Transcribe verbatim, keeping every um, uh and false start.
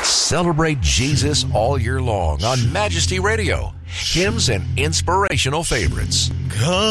Celebrate Jesus all year long on Majesty Radio. Hymns and inspirational favorites. Come